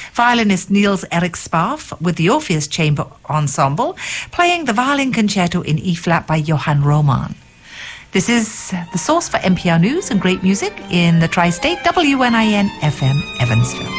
Violinist Niels Erik Spaaf with the Orpheus Chamber Ensemble playing the Violin Concerto in E-flat by Johann Roman. This is the source for NPR News and great music in the tri-state WNIN FM Evansville.